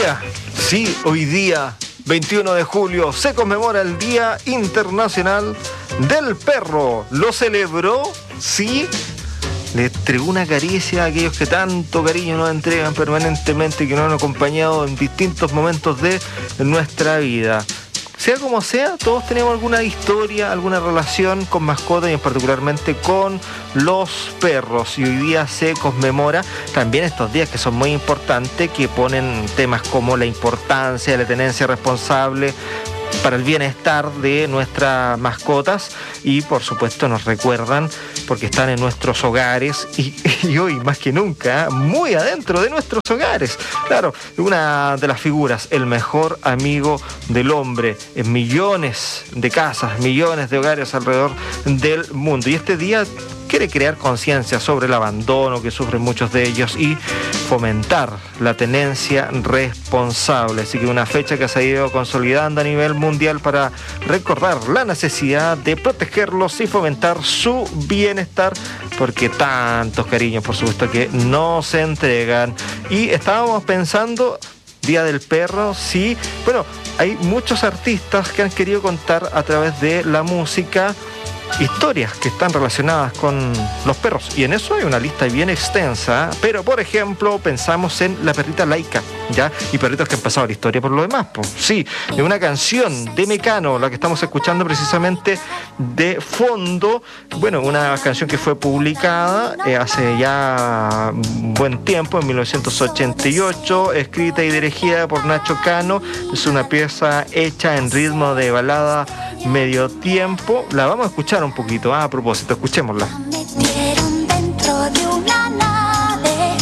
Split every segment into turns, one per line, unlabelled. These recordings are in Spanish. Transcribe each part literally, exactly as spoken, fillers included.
día, sí, hoy día, veintiuno de julio, se conmemora el Día Internacional del Perro. ¿Lo celebró? Sí. Le entregó una caricia a aquellos que tanto cariño nos entregan permanentemente y que nos han acompañado en distintos momentos de nuestra vida. Sea como sea, todos tenemos alguna historia, alguna relación con mascotas y en particularmente con los perros. Y hoy día se conmemora también estos días que son muy importantes, que ponen temas como la importancia de la tenencia responsable para el bienestar de nuestras mascotas y por supuesto nos recuerdan porque están en nuestros hogares y, y hoy más que nunca muy adentro de nuestros hogares. Claro, una de las figuras, el mejor amigo del hombre en millones de casas, millones de hogares alrededor del mundo. Y este día quiere crear conciencia sobre el abandono que sufren muchos de ellos y fomentar la tenencia responsable. Así que una fecha que se ha ido consolidando a nivel mundial para recordar la necesidad de protegerlos y fomentar su bienestar, porque tantos cariños, por supuesto, que no se entregan. Y estábamos pensando, Día del Perro, sí, bueno, hay muchos artistas que han querido contar a través de la música historias que están relacionadas con los perros y en eso hay una lista bien extensa, pero por ejemplo pensamos en la perrita Laika, ¿ya? Y perritos que han pasado la historia por lo demás, pues sí, de una canción de Mecano, la que estamos escuchando precisamente de fondo, bueno, una canción que fue publicada eh, hace ya un buen tiempo, en mil novecientos ochenta y ocho, escrita y dirigida por Nacho Cano, es una pieza hecha en ritmo de balada medio tiempo, la vamos a escuchar un poquito, ah, a propósito, escuchémosla.
Me metieron dentro de una nave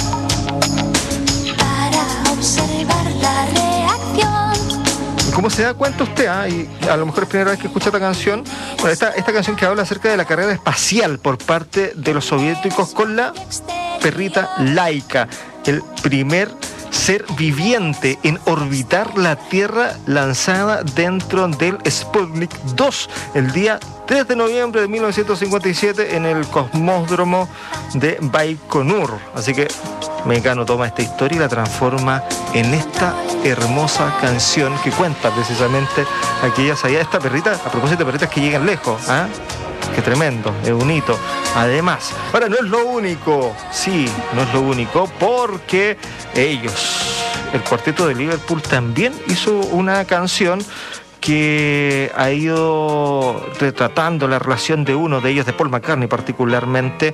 para observar la reacción.
¿Cómo se da cuenta usted? Ah? Y a lo mejor es primera vez que escucha esta canción. Bueno, esta, esta canción que habla acerca de la carrera espacial por parte de los soviéticos con la perrita Laika, el primer ser viviente en orbitar la Tierra lanzada dentro del Sputnik dos el día tres de noviembre de mil novecientos cincuenta y siete en el cosmódromo de Baikonur. Así que Mecano toma esta historia y la transforma en esta hermosa canción que cuenta precisamente aquellas allá, esta perrita, a propósito de perritas que llegan lejos, ¿ah? Qué tremendo, es un hito. Además, ahora no es lo único, sí, no es lo único, porque ellos, el cuarteto de Liverpool, también hizo una canción que ha ido retratando la relación de uno de ellos, de Paul McCartney particularmente,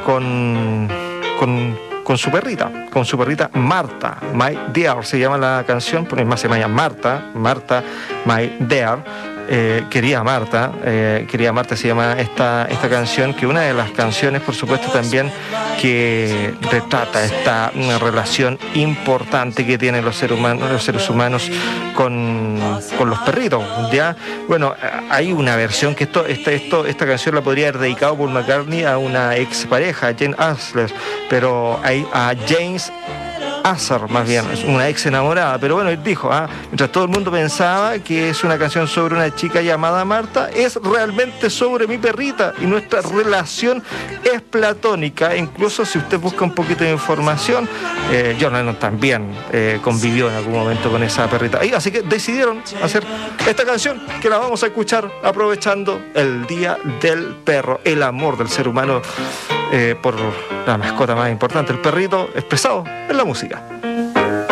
con, con, con su perrita, con su perrita Marta, My Dear, se llama la canción, por más se llama Marta, Marta, My Dear. Eh, quería Marta, eh, quería Marta se llama esta, esta canción, que una de las canciones, por supuesto, también que retrata esta una relación importante que tienen los seres humanos, los seres humanos con, con los perritos, ¿ya? Bueno, hay una versión que esto, esta, esto, esta canción la podría haber dedicado Paul McCartney a una expareja, Jane Asler, pero hay a James Asser, más bien, es una ex enamorada, pero bueno, él dijo, ah, mientras todo el mundo pensaba que es una canción sobre una chica llamada Marta, es realmente sobre mi perrita y nuestra relación es platónica. Incluso si usted busca un poquito de información, eh, John Lennon también eh, convivió en algún momento con esa perrita. Y así que decidieron hacer esta canción que la vamos a escuchar aprovechando el Día del Perro, el amor del ser humano eh, por la mascota más importante, el perrito, expresado en la música.